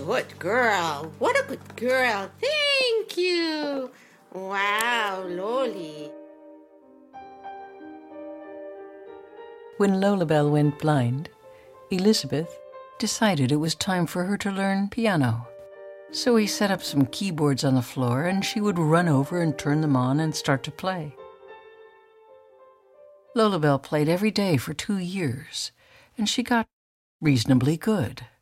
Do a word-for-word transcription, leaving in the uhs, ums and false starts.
good girl. What a good girl. Thank you. Wow, Loli. When Lolabelle went blind, Elizabeth decided it was time for her to learn piano. So he set up some keyboards on the floor, and she would run over and turn them on and start to play. Lolabelle played every day for two years, and she got reasonably good.